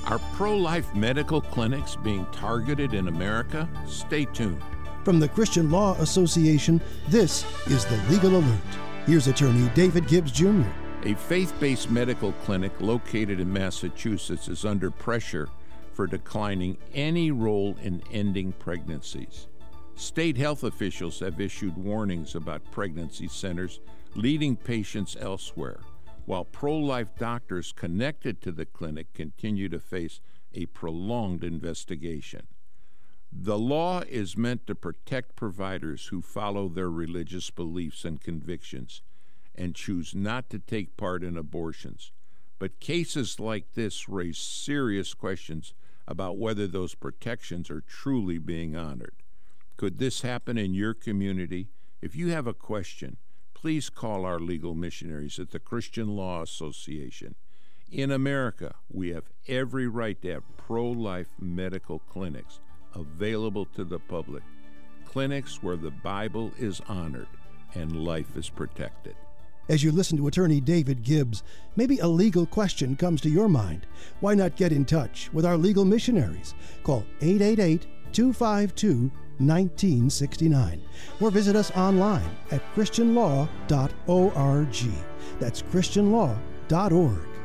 Are pro-life medical clinics being targeted in America? Stay tuned. From the Christian Law Association, this is the Legal Alert. Here's attorney David Gibbs Jr. A faith-based medical clinic located in Massachusetts is under pressure for declining any role in ending pregnancies. State health officials have issued warnings about pregnancy centers leading patients elsewhere, while pro-life doctors connected to the clinic continue to face a prolonged investigation. The law is meant to protect providers who follow their religious beliefs and convictions and choose not to take part in abortions. But cases like this raise serious questions about whether those protections are truly being honored. Could this happen in your community? If you have a question, please call our legal missionaries at the Christian Law Association. In America, we have every right to have pro-life medical clinics available to the public, clinics where the Bible is honored and life is protected. As you listen to attorney David Gibbs, maybe a legal question comes to your mind. Why not get in touch with our legal missionaries? Call 888-252-1969 or visit us online at christianlaw.org. That's christianlaw.org.